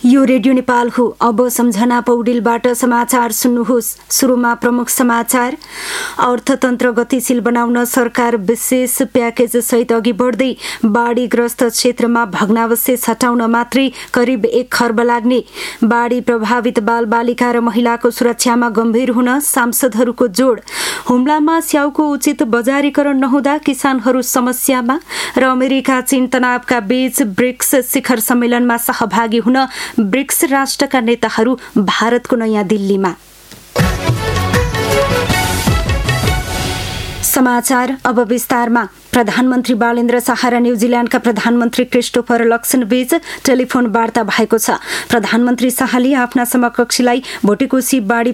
यो रेडियो नेपाल हो। अब सम्झना पौडेलबाट समाचार सुन्नुहोस्। सुरुमा प्रमुख समाचार। अर्थतन्त्र गतिशील बनाउन सरकार विशेष प्याकेज सहित अघि बढ्दै। बाढीग्रस्त क्षेत्रमा भग्नावशेष हटाउन मात्रै करिब 1 खर्ब लाग्ने। बाढी प्रभावित बालबालिका र महिलाको सुरक्षामा गम्भीर हुन सांसदहरूको जोड। हुम्लामा स्याउको उचित बजारीकरण नहुँदा किसानहरू समस्यामा। र अमेरिका चीन तनावका बीच ब्रिक्स शिखर सम्मेलनमा सहभागी हुन ब्रिक्स राष्ट्रका नेताहरू भारतको नयाँ दिल्लीमा। समाचार अब विस्तारमा। प्रधानमन्त्री बालेन्द्र शाह र न्युजिल्यान्डका प्रधानमन्त्री क्रिस्टोफर लक्सन बीच टेलिफोन वार्ता भएको छ। प्रधानमन्त्री शाहले आफ्ना समकक्षीलाई भोटेकोशी बाढी